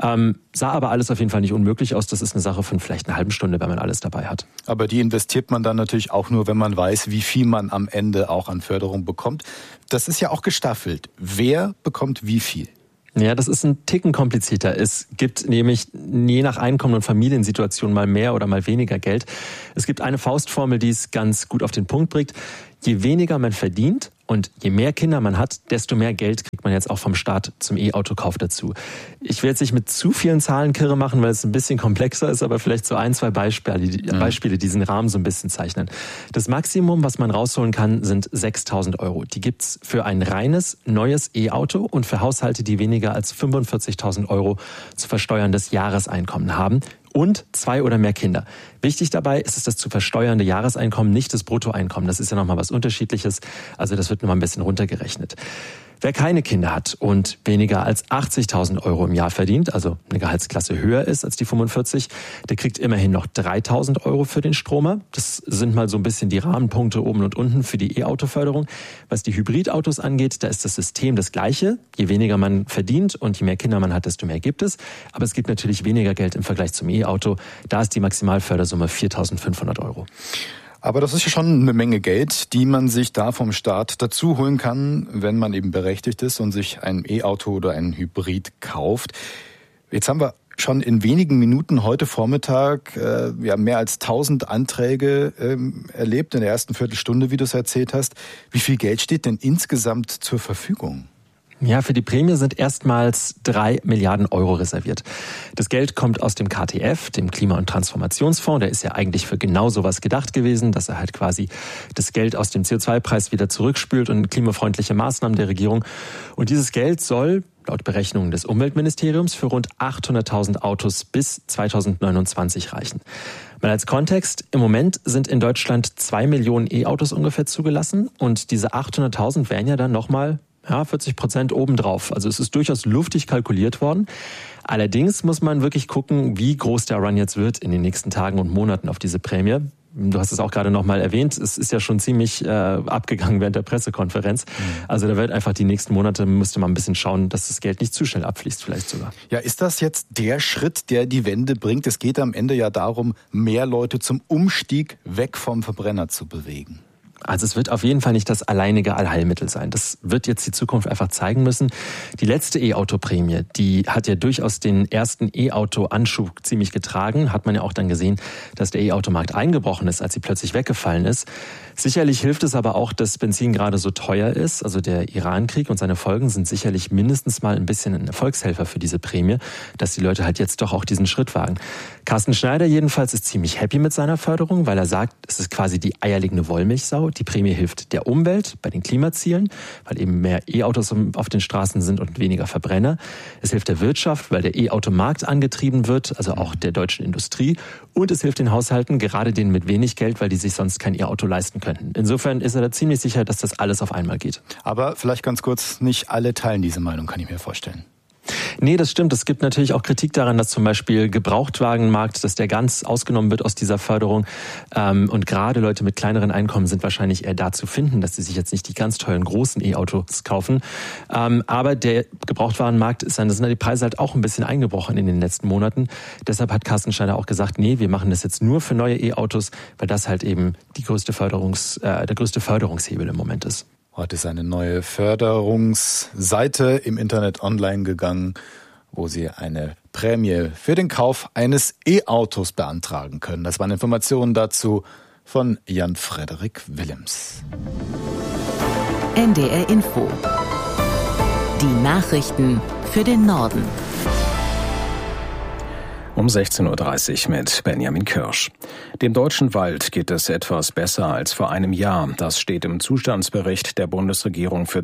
Sah aber alles auf jeden Fall nicht unmöglich aus. Das ist eine Sache von vielleicht einer halben Stunde, wenn man alles dabei hat. Aber die investiert man dann natürlich auch nur, wenn man weiß, wie viel man am Ende auch an Förderung bekommt. Das ist ja auch gestaffelt. Wer bekommt wie viel? Ja, das ist ein Ticken komplizierter. Es gibt nämlich je nach Einkommen und Familiensituation mal mehr oder mal weniger Geld. Es gibt eine Faustformel, die es ganz gut auf den Punkt bringt. Je weniger man verdient und je mehr Kinder man hat, desto mehr Geld kriegt man jetzt auch vom Staat zum E-Autokauf dazu. Ich will jetzt nicht mit zu vielen Zahlen kirre machen, weil es ein bisschen komplexer ist, aber vielleicht so 1-2 Beispiele, die diesen Rahmen so ein bisschen zeichnen. Das Maximum, was man rausholen kann, sind 6.000 €. Die gibt's für ein reines, neues E-Auto und für Haushalte, die weniger als 45.000 € zu versteuerndes Jahreseinkommen haben. Und 2 oder mehr Kinder. Wichtig dabei ist es das zu versteuernde Jahreseinkommen, nicht das Bruttoeinkommen. Das ist ja nochmal was Unterschiedliches. Also das wird nochmal ein bisschen runtergerechnet. Wer keine Kinder hat und weniger als 80.000 € im Jahr verdient, also eine Gehaltsklasse höher ist als die 45, der kriegt immerhin noch 3.000 € für den Stromer. Das sind mal so ein bisschen die Rahmenpunkte oben und unten für die E-Auto-Förderung. Was die Hybridautos angeht, da ist das System das gleiche. Je weniger man verdient und je mehr Kinder man hat, desto mehr gibt es. Aber es gibt natürlich weniger Geld im Vergleich zum E-Auto. Da ist die Maximalfördersumme 4.500 €. Aber das ist ja schon eine Menge Geld, die man sich da vom Staat dazu holen kann, wenn man eben berechtigt ist und sich ein E-Auto oder einen Hybrid kauft. Jetzt haben wir schon in wenigen Minuten heute Vormittag mehr als 1.000 Anträge erlebt in der ersten Viertelstunde, wie du es erzählt hast. Wie viel Geld steht denn insgesamt zur Verfügung? Ja, für die Prämie sind erstmals 3 Milliarden € reserviert. Das Geld kommt aus dem KTF, dem Klima- und Transformationsfonds. Der ist ja eigentlich für genau sowas gedacht gewesen, dass er halt quasi das Geld aus dem CO2-Preis wieder zurückspült und klimafreundliche Maßnahmen der Regierung. Und dieses Geld soll laut Berechnungen des Umweltministeriums für rund 800.000 Autos bis 2029 reichen. Mal als Kontext, im Moment sind in Deutschland 2 Millionen E-Autos ungefähr zugelassen und diese 800.000 wären ja dann nochmal 40% obendrauf. Also es ist durchaus luftig kalkuliert worden. Allerdings muss man wirklich gucken, wie groß der Run jetzt wird in den nächsten Tagen und Monaten auf diese Prämie. Du hast es auch gerade nochmal erwähnt, es ist ja schon ziemlich abgegangen während der Pressekonferenz. Also da wird einfach die nächsten Monate, müsste man ein bisschen schauen, dass das Geld nicht zu schnell abfließt vielleicht sogar. Ja, ist das jetzt der Schritt, der die Wende bringt? Es geht am Ende ja darum, mehr Leute zum Umstieg weg vom Verbrenner zu bewegen. Also es wird auf jeden Fall nicht das alleinige Allheilmittel sein. Das wird jetzt die Zukunft einfach zeigen müssen. Die letzte E-Auto-Prämie, die hat ja durchaus den ersten E-Auto-Anschub ziemlich getragen. Hat man ja auch dann gesehen, dass der E-Auto-Markt eingebrochen ist, als sie plötzlich weggefallen ist. Sicherlich hilft es aber auch, dass Benzin gerade so teuer ist. Also der Iran-Krieg und seine Folgen sind sicherlich mindestens mal ein bisschen ein Erfolgshelfer für diese Prämie, dass die Leute halt jetzt doch auch diesen Schritt wagen. Carsten Schneider jedenfalls ist ziemlich happy mit seiner Förderung, weil er sagt, es ist quasi die eierlegende Wollmilchsau, Die Prämie hilft der Umwelt bei den Klimazielen, weil eben mehr E-Autos auf den Straßen sind und weniger Verbrenner. Es hilft der Wirtschaft, weil der E-Auto-Markt angetrieben wird, also auch der deutschen Industrie. Und es hilft den Haushalten, gerade denen mit wenig Geld, weil die sich sonst kein E-Auto leisten könnten. Insofern ist er da ziemlich sicher, dass das alles auf einmal geht. Aber vielleicht ganz kurz, nicht alle teilen diese Meinung, kann ich mir vorstellen. Nee, das stimmt. Es gibt natürlich auch Kritik daran, dass zum Beispiel Gebrauchtwagenmarkt, dass der ganz ausgenommen wird aus dieser Förderung. Und gerade Leute mit kleineren Einkommen sind wahrscheinlich eher da zu finden, dass sie sich jetzt nicht die ganz tollen großen E-Autos kaufen. Aber der Gebrauchtwagenmarkt da sind die Preise halt auch ein bisschen eingebrochen in den letzten Monaten. Deshalb hat Carsten Schneider auch gesagt, nee, wir machen das jetzt nur für neue E-Autos, weil das halt eben der größte Förderungshebel im Moment ist. Heute ist eine neue Förderungsseite im Internet online gegangen, wo Sie eine Prämie für den Kauf eines E-Autos beantragen können. Das waren Informationen dazu von Jan-Frederik Willems. NDR Info. Die Nachrichten für den Norden. Um 16.30 Uhr mit Benjamin Kirsch. Dem deutschen Wald geht es etwas besser als vor einem Jahr. Das steht im Zustandsbericht der Bundesregierung für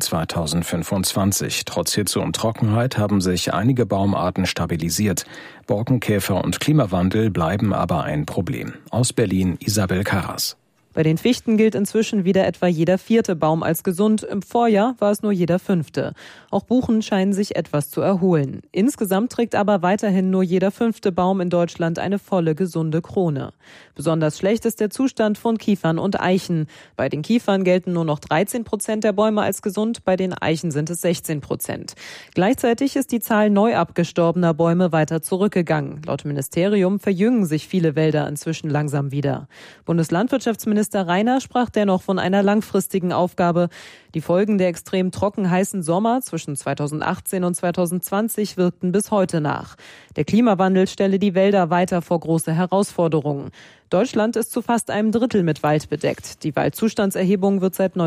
2025. Trotz Hitze und Trockenheit haben sich einige Baumarten stabilisiert. Borkenkäfer und Klimawandel bleiben aber ein Problem. Aus Berlin Isabel Karras. Bei den Fichten gilt inzwischen wieder etwa jeder 4. Baum als gesund. Im Vorjahr war es nur jeder 5. Auch Buchen scheinen sich etwas zu erholen. Insgesamt trägt aber weiterhin nur jeder 5. Baum in Deutschland eine volle, gesunde Krone. Besonders schlecht ist der Zustand von Kiefern und Eichen. Bei den Kiefern gelten nur noch 13% der Bäume als gesund, bei den Eichen sind es 16%. Gleichzeitig ist die Zahl neu abgestorbener Bäume weiter zurückgegangen. Laut Ministerium verjüngen sich viele Wälder inzwischen langsam wieder. Bundeslandwirtschaftsminister Rainer sprach dennoch von einer langfristigen Aufgabe. Die Folgen der extrem trocken heißen Sommer zwischen 2018 und 2020 wirkten bis heute nach. Der Klimawandel stelle die Wälder weiter vor große Herausforderungen. Deutschland ist zu fast einem Drittel mit Wald bedeckt. Die Waldzustandserhebung wird seit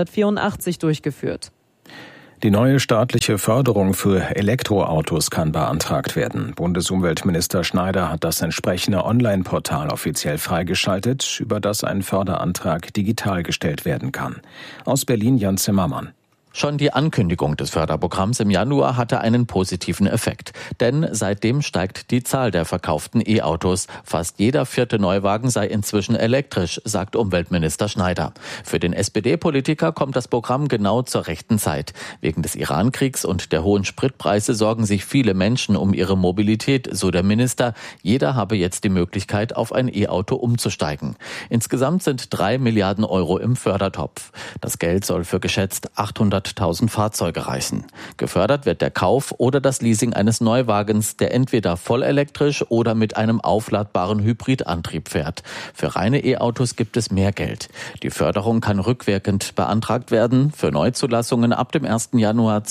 1984 durchgeführt. Die neue staatliche Förderung für Elektroautos kann beantragt werden. Bundesumweltminister Schneider hat das entsprechende Online-Portal offiziell freigeschaltet, über das ein Förderantrag digital gestellt werden kann. Aus Berlin Jan Zimmermann. Schon die Ankündigung des Förderprogramms im Januar hatte einen positiven Effekt. Denn seitdem steigt die Zahl der verkauften E-Autos. Fast jeder 4. Neuwagen sei inzwischen elektrisch, sagt Umweltminister Schneider. Für den SPD-Politiker kommt das Programm genau zur rechten Zeit. Wegen des Iran-Kriegs und der hohen Spritpreise sorgen sich viele Menschen um ihre Mobilität, so der Minister. Jeder habe jetzt die Möglichkeit, auf ein E-Auto umzusteigen. Insgesamt sind 3 Milliarden Euro im Fördertopf. Das Geld soll für geschätzt 800.000 Fahrzeuge reichen. Gefördert wird der Kauf oder das Leasing eines Neuwagens, der entweder vollelektrisch oder mit einem aufladbaren Hybridantrieb fährt. Für reine E-Autos gibt es mehr Geld. Die Förderung kann rückwirkend beantragt werden für Neuzulassungen ab dem 1. Januar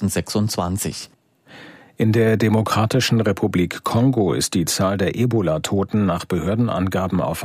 2026. In der Demokratischen Republik Kongo ist die Zahl der Ebola-Toten nach Behördenangaben auf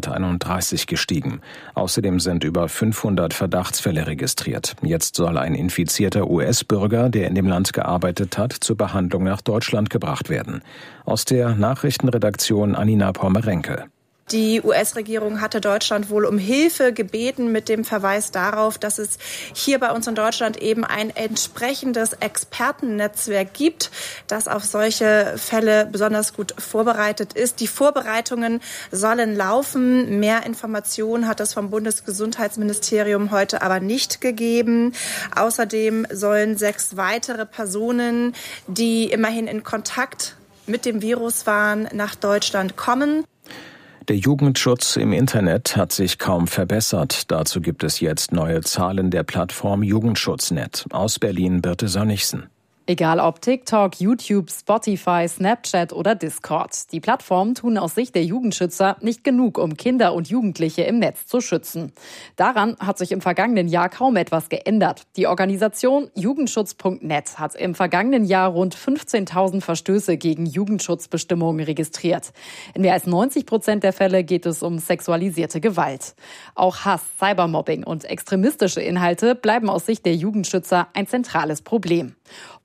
131 gestiegen. Außerdem sind über 500 Verdachtsfälle registriert. Jetzt soll ein infizierter US-Bürger, der in dem Land gearbeitet hat, zur Behandlung nach Deutschland gebracht werden. Aus der Nachrichtenredaktion Anina Pommerenke. Die US-Regierung hatte Deutschland wohl um Hilfe gebeten mit dem Verweis darauf, dass es hier bei uns in Deutschland eben ein entsprechendes Expertennetzwerk gibt, das auf solche Fälle besonders gut vorbereitet ist. Die Vorbereitungen sollen laufen. Mehr Informationen hat es vom Bundesgesundheitsministerium heute aber nicht gegeben. Außerdem sollen 6 weitere Personen, die immerhin in Kontakt mit dem Virus waren, nach Deutschland kommen. Der Jugendschutz im Internet hat sich kaum verbessert. Dazu gibt es jetzt neue Zahlen der Plattform Jugendschutznet. Aus Berlin Birte Sönnigsen. Egal ob TikTok, YouTube, Spotify, Snapchat oder Discord. Die Plattformen tun aus Sicht der Jugendschützer nicht genug, um Kinder und Jugendliche im Netz zu schützen. Daran hat sich im vergangenen Jahr kaum etwas geändert. Die Organisation Jugendschutz.net hat im vergangenen Jahr rund 15.000 Verstöße gegen Jugendschutzbestimmungen registriert. In mehr als 90% der Fälle geht es um sexualisierte Gewalt. Auch Hass, Cybermobbing und extremistische Inhalte bleiben aus Sicht der Jugendschützer ein zentrales Problem.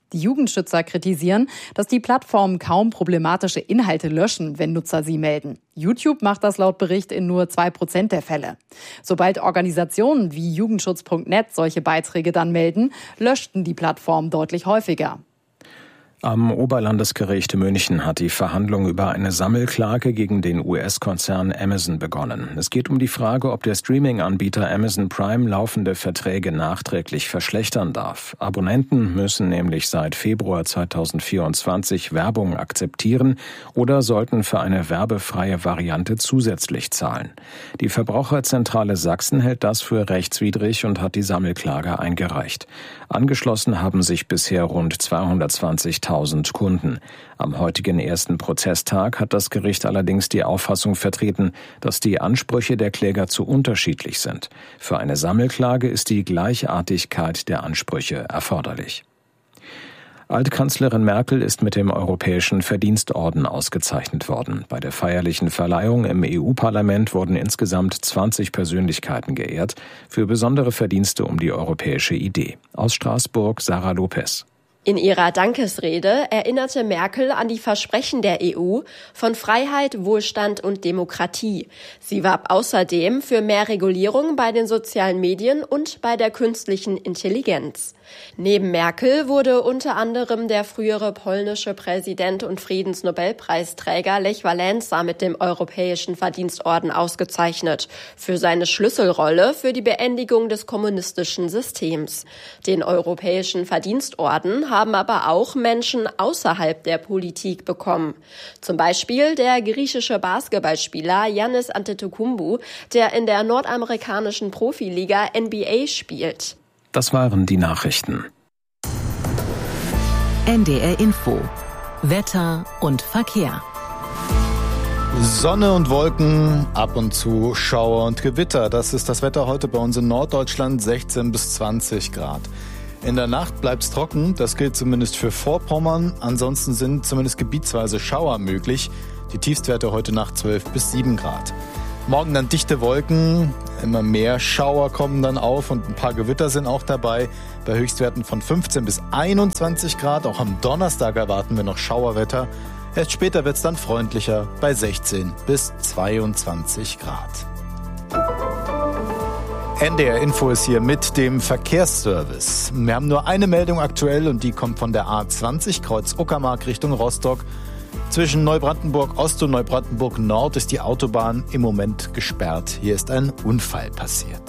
Die Jugendschützer kritisieren, dass die Plattformen kaum problematische Inhalte löschen, wenn Nutzer sie melden. YouTube macht das laut Bericht in nur 2% der Fälle. Sobald Organisationen wie Jugendschutz.net solche Beiträge dann melden, löschten die Plattformen deutlich häufiger. Am Oberlandesgericht München hat die Verhandlung über eine Sammelklage gegen den US-Konzern Amazon begonnen. Es geht um die Frage, ob der Streaming-Anbieter Amazon Prime laufende Verträge nachträglich verschlechtern darf. Abonnenten müssen nämlich seit Februar 2024 Werbung akzeptieren oder sollten für eine werbefreie Variante zusätzlich zahlen. Die Verbraucherzentrale Sachsen hält das für rechtswidrig und hat die Sammelklage eingereicht. Angeschlossen haben sich bisher rund 220.000 Kunden. Am heutigen ersten Prozesstag hat das Gericht allerdings die Auffassung vertreten, dass die Ansprüche der Kläger zu unterschiedlich sind. Für eine Sammelklage ist die Gleichartigkeit der Ansprüche erforderlich. Altkanzlerin Merkel ist mit dem Europäischen Verdienstorden ausgezeichnet worden. Bei der feierlichen Verleihung im EU-Parlament wurden insgesamt 20 Persönlichkeiten geehrt für besondere Verdienste um die europäische Idee. Aus Straßburg Sarah Lopez. In ihrer Dankesrede erinnerte Merkel an die Versprechen der EU von Freiheit, Wohlstand und Demokratie. Sie warb außerdem für mehr Regulierung bei den sozialen Medien und bei der künstlichen Intelligenz. Neben Merkel wurde unter anderem der frühere polnische Präsident und Friedensnobelpreisträger Lech Wałęsa mit dem Europäischen Verdienstorden ausgezeichnet für seine Schlüsselrolle für die Beendigung des kommunistischen Systems. Den Europäischen Verdienstorden haben aber auch Menschen außerhalb der Politik bekommen. Zum Beispiel der griechische Basketballspieler Yannis Antetokounmpo, der in der nordamerikanischen Profiliga NBA spielt. Das waren die Nachrichten. NDR Info. Wetter und Verkehr. Sonne und Wolken, ab und zu Schauer und Gewitter. Das ist das Wetter heute bei uns in Norddeutschland, 16 bis 20 Grad. In der Nacht bleibt es trocken, das gilt zumindest für Vorpommern. Ansonsten sind zumindest gebietsweise Schauer möglich. Die Tiefstwerte heute Nacht 12 bis 7 Grad. Morgen dann dichte Wolken, immer mehr Schauer kommen dann auf und ein paar Gewitter sind auch dabei. Bei Höchstwerten von 15 bis 21 Grad. Auch am Donnerstag erwarten wir noch Schauerwetter. Erst später wird es dann freundlicher bei 16 bis 22 Grad. NDR Info ist hier mit dem Verkehrsservice. Wir haben nur eine Meldung aktuell und die kommt von der A20 Kreuz Uckermark Richtung Rostock. Zwischen Neubrandenburg Ost und Neubrandenburg Nord ist die Autobahn im Moment gesperrt. Hier ist ein Unfall passiert.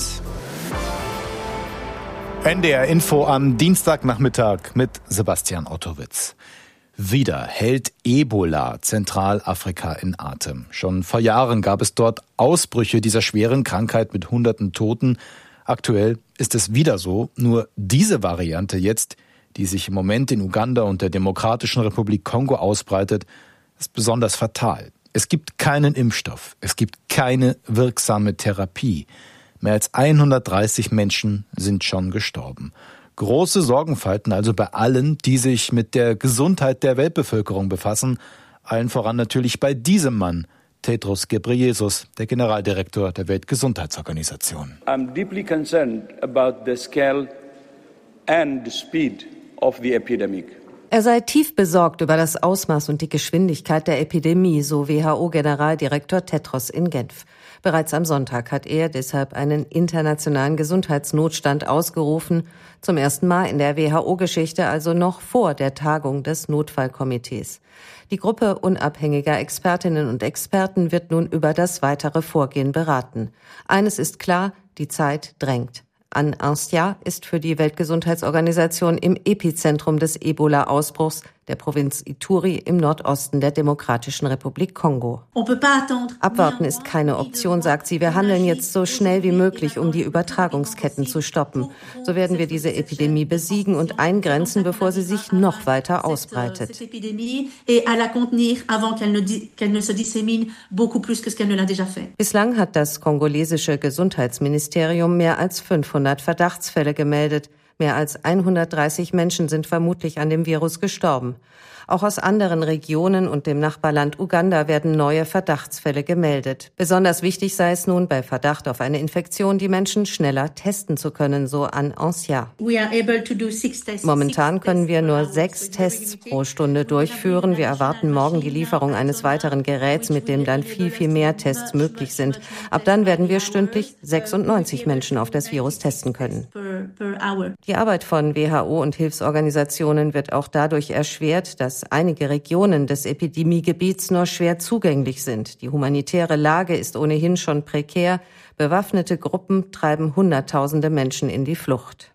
NDR Info am Dienstagnachmittag mit Sebastian Ottowitz. Wieder hält Ebola Zentralafrika in Atem. Schon vor Jahren gab es dort Ausbrüche dieser schweren Krankheit mit hunderten Toten. Aktuell ist es wieder so, nur diese Variante jetzt, die sich im Moment in Uganda und der Demokratischen Republik Kongo ausbreitet, ist besonders fatal. Es gibt keinen Impfstoff, es gibt keine wirksame Therapie. Mehr als 130 Menschen sind schon gestorben. Große Sorgenfalten also bei allen, die sich mit der Gesundheit der Weltbevölkerung befassen. Allen voran natürlich bei diesem Mann, Tedros Ghebreyesus, der Generaldirektor der Weltgesundheitsorganisation. I'm deeply concerned about the scale and the speed of the epidemic. Er sei tief besorgt über das Ausmaß und die Geschwindigkeit der Epidemie, so WHO-Generaldirektor Tedros in Genf. Bereits am Sonntag hat er deshalb einen internationalen Gesundheitsnotstand ausgerufen, zum ersten Mal in der WHO-Geschichte, also noch vor der Tagung des Notfallkomitees. Die Gruppe unabhängiger Expertinnen und Experten wird nun über das weitere Vorgehen beraten. Eines ist klar, die Zeit drängt. Anne Arstia ist für die Weltgesundheitsorganisation im Epizentrum des Ebola-Ausbruchs der Provinz Ituri im Nordosten der Demokratischen Republik Kongo. Abwarten ist keine Option, sagt sie. Wir handeln jetzt so schnell wie möglich, um die Übertragungsketten zu stoppen. So werden wir diese Epidemie besiegen und eingrenzen, bevor sie sich noch weiter ausbreitet. Bislang hat das kongolesische Gesundheitsministerium mehr als 500 Verdachtsfälle gemeldet. Mehr als 130 Menschen sind vermutlich an dem Virus gestorben. Auch aus anderen Regionen und dem Nachbarland Uganda werden neue Verdachtsfälle gemeldet. Besonders wichtig sei es nun, bei Verdacht auf eine Infektion die Menschen schneller testen zu können, so Anne Ancia. Momentan können wir nur 6 Tests pro Stunde durchführen. Wir erwarten morgen die Lieferung eines weiteren Geräts, mit dem dann viel mehr Tests möglich sind. Ab dann werden wir stündlich 96 Menschen auf das Virus testen können. Die Arbeit von WHO und Hilfsorganisationen wird auch dadurch erschwert, dass einige Regionen des Epidemiegebiets nur schwer zugänglich sind. Die humanitäre Lage ist ohnehin schon prekär. Bewaffnete Gruppen treiben Hunderttausende Menschen in die Flucht.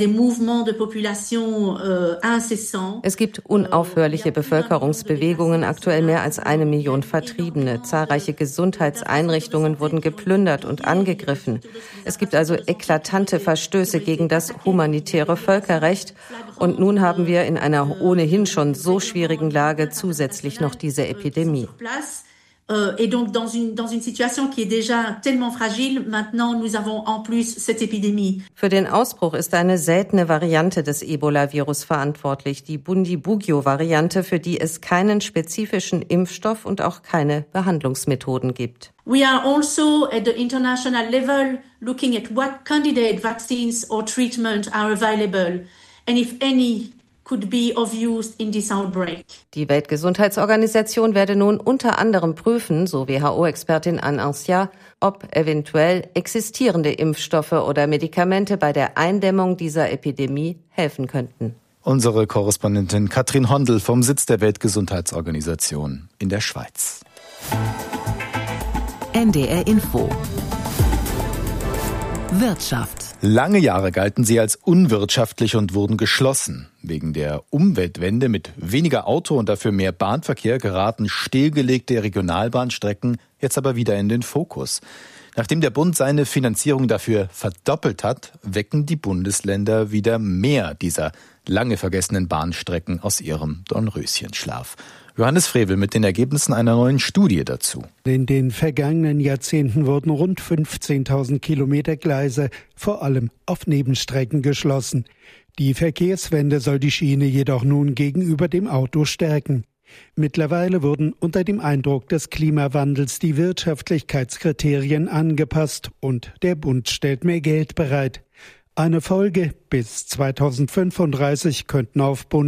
Es gibt unaufhörliche Bevölkerungsbewegungen, aktuell mehr als 1 Million Vertriebene. Zahlreiche Gesundheitseinrichtungen wurden geplündert und angegriffen. Es gibt also eklatante Verstöße gegen das humanitäre Völkerrecht. Und nun haben wir in einer ohnehin schon so schwierigen Lage zusätzlich noch diese Epidemie. Et donc dans une situation qui est déjà tellement fragile, maintenant nous avons en plus cette épidémie. Für den Ausbruch ist eine seltene Variante des Ebola-Virus verantwortlich, die Bundibugyo-Variante, für die es keinen spezifischen Impfstoff und auch keine Behandlungsmethoden gibt. We are also at the international level looking at what candidate vaccines or treatment are available and if any could be of use in this outbreak. Die Weltgesundheitsorganisation werde nun unter anderem prüfen, so WHO-Expertin Anne Ancia, ob eventuell existierende Impfstoffe oder Medikamente bei der Eindämmung dieser Epidemie helfen könnten. Unsere Korrespondentin Katrin Hondel vom Sitz der Weltgesundheitsorganisation in der Schweiz. NDR Info. Wirtschaft. Lange Jahre galten sie als unwirtschaftlich und wurden geschlossen. Wegen der Umweltwende mit weniger Auto und dafür mehr Bahnverkehr geraten stillgelegte Regionalbahnstrecken jetzt aber wieder in den Fokus. Nachdem der Bund seine Finanzierung dafür verdoppelt hat, wecken die Bundesländer wieder mehr dieser lange vergessenen Bahnstrecken aus ihrem Dornröschenschlaf. Johannes Frevel mit den Ergebnissen einer neuen Studie dazu. In den vergangenen Jahrzehnten wurden rund 15.000 Kilometer Gleise, vor allem auf Nebenstrecken, geschlossen. Die Verkehrswende soll die Schiene jedoch nun gegenüber dem Auto stärken. Mittlerweile wurden unter dem Eindruck des Klimawandels die Wirtschaftlichkeitskriterien angepasst und der Bund stellt mehr Geld bereit. Eine Folge: bis 2035 könnten auf